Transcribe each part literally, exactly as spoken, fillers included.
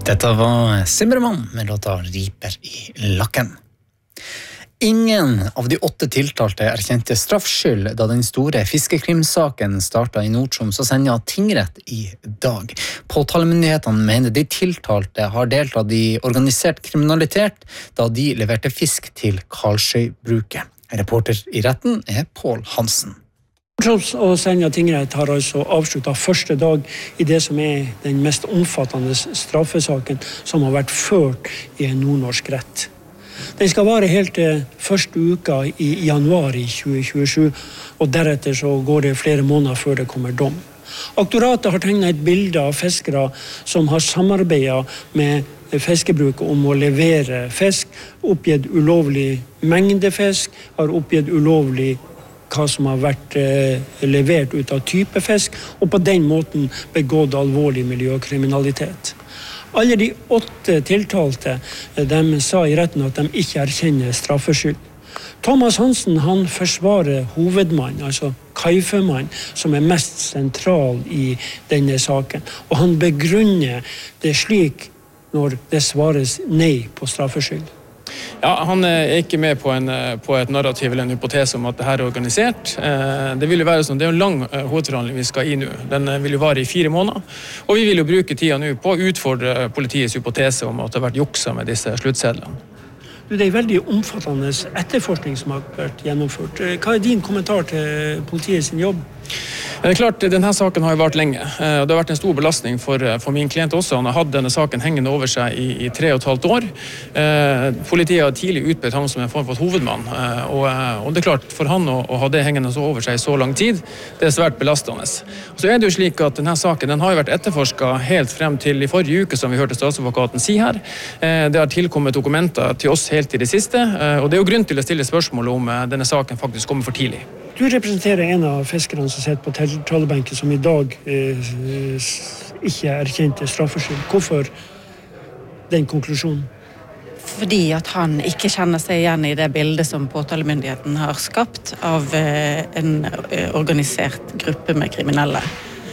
Dette var Simmermann med låta Riper i lakken. Ingen av de åtte tiltalte erkjente straffskyld da den store fiskekrimsaken startet i Nord-Troms og Senja tingrett i dag. Påtalemyndighetene mener de tiltalte har deltatt i organisert kriminalitet da de leverte fisk til Karlsøybruket. Reporter i retten er Pål Hansen. Troms og Senja tingrett har altså avsluttet første dag i det som er den mest omfattende straffesaken som har vært ført i en nordnorsk rett. Den skal vare helt til første uka i januar i tjue tjuesju, og deretter så går det flere måneder før det kommer dom. Aktoratet har tegnet et bilde av fiskere som har samarbeidet med fiskebruket om å levere fisk, oppgitt ulovlig mengde fisk, har oppgitt ulovlig hva som har vært eh, levert ut av type fisk, og på den måten begått alvorlig miljøkriminalitet. Alle de åtte tiltalte, de sa i retten at de ikke erkjenner straffskyld. Thomas Hansen, han forsvarer hovedmann, altså kaiførmann, som er mest sentral i denne saken. Og han begrunner det slik når det svares nei på straffskyld. Ja, han er ikke med på, en, på et narrativ eller en hypotese om at dette er organisert. Det vil jo være sånn, det er en lang hovedforhandling vi skal i nå. Den vil jo vare i fire måneder. Og vi vil jo bruke tida nå på å utfordre politiets hypotese om at det har vært juksa med disse sluttsedlene. Det er en veldig omfattende etterforskning som har vært gjennomført. Hva er din kommentar til politiets jobb? Det er klart, denne saken har jo vært lenge, og det har vært en stor belastning for, for min klient også. Han har hatt denne saken hengende over seg i, i tre og et halvt år. Eh, politiet har tidlig utbedt ham som en form for hovedmann, eh, og, og det er klart, for han å, å ha det hengende over seg i så lang tid, det er svært belastende. Så er det jo slik at denne saken den har jo vært etterforsket helt frem til i forrige uke, som vi hørte statsadvokaten si her. Eh, det har tilkommet dokumenter til oss helt i det siste, eh, og det er jo grunn til å stille spørsmål om eh, denne saken faktisk kommer for tidlig. Du representerer en av fiskerne som sitter på tiltalebenken som i dag eh, ikke erkjente straffskyld. Hvorfor den konklusjonen? Fordi at han ikke kjenner seg igjen i det bildet som påtalemyndigheten har skapt av eh, en organisert gruppe med kriminelle.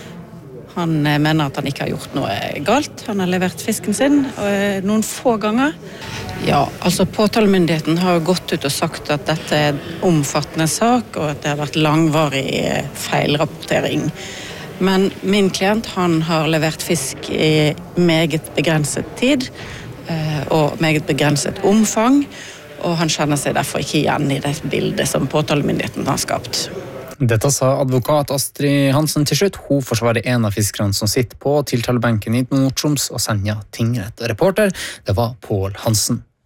Han eh, mener at han ikke har gjort noe galt. Han har levert fisken sin eh, noen få ganger. Ja, altså påtalemyndigheten har gått ut og sagt at dette er en omfattende sak, og at det har vært langvarig feilrapportering. Men min klient, han har levert fisk i meget begrenset tid, og meget begrenset omfang, og han kjenner seg derfor ikke igjen i det bildet som påtalemyndigheten har skapt. Dette sa advokat Astrid Hansen til slutt. Hun forsvarer en av fiskerne som sitter på tiltalebenken i Nord-Troms og Senja tingrett. Reporter, det var Pål Hansen.